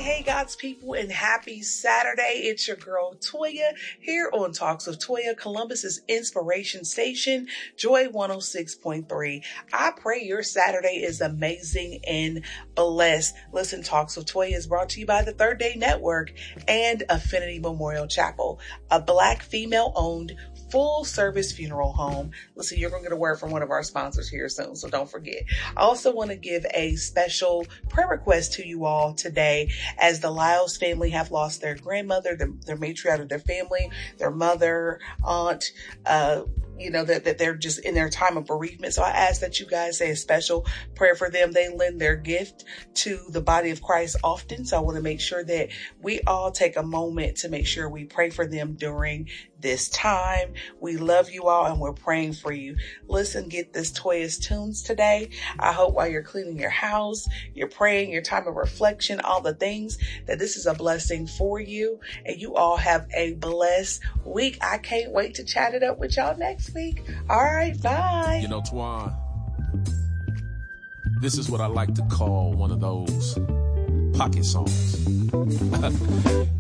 Hey, God's people, and happy Saturday. It's your girl, Toya, here on Talks with Toya, Columbus's inspiration station, Joy 106.3. I pray your Saturday is amazing and blessed. Listen, Talks with Toya is brought to you by the Third Day Network and Affinity Memorial Chapel, a Black female-owned full service funeral home. Listen, you're going to get a word from one of our sponsors here soon, so don't forget. I also want to give a special prayer request to you all today as the Lyles family have lost their grandmother, their matriarch of their family, their mother, aunt, that they're just in their time of bereavement. So I ask that you guys say a special prayer for them. They lend their gift to the body of Christ often. So I want to make sure that we all take a moment to make sure we pray for them during this time. We love you all and we're praying for you. Listen, get this Toya's tunes today. I hope while you're cleaning your house, you're praying, your time of reflection, all the things, that this is a blessing for you and you all have a blessed week. I can't wait to chat it up with y'all next week. All right, bye. You know, Twan, this is what I like to call one of those pocket songs.